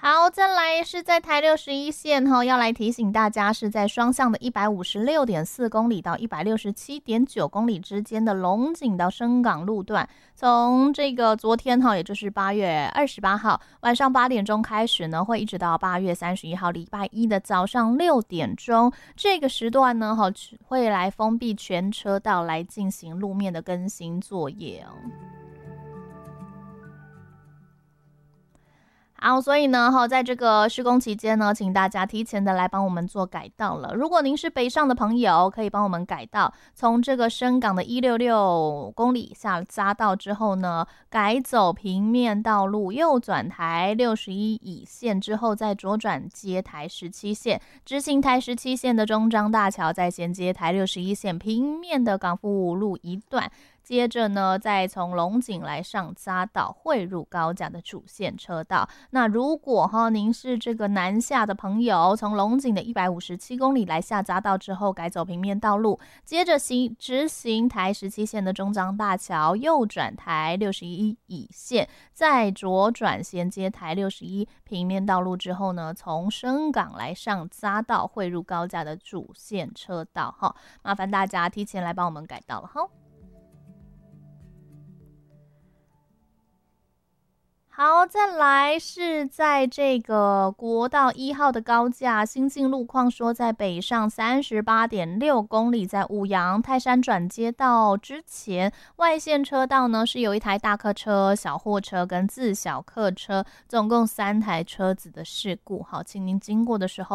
好，再来是在台61线要来提醒大家，是在双向的156.4公里到167.9公里之间的龙井到深港路段，从这个昨天也就是8月28号晚上8点钟开始呢，会一直到8月31号礼拜一的早上6点钟，这个时段呢会来封闭全车道来进行路面的更新作业哦。好，所以呢，在这个施工期间呢，请大家提前的来帮我们做改道了。如果您是北上的朋友，可以帮我们改道，从这个深港的166公里下匝道之后呢，改走平面道路，右转台61乙线之后，再左转接台17线，直行台17线的中彰大桥，再衔接台61线平面的港富路一段。接着呢，再从龙井来上匝道汇入高架的主线车道。那如果您是这个南下的朋友，从龙井的157公里来下匝道之后，改走平面道路，接着直行台17线的中彰大桥，右转台61乙线，再左转衔接台61平面道路之后呢，从深港来上匝道汇入高架的主线车道麻烦大家提前来帮我们改道了好，再来是在这个国道1号的高架新进路况说，在北上38.6公里，在五杨泰山转接道之前，外线车道呢是有一台大客车、小货车跟自小客车，总共3台车子的事故。好，请您经过的时候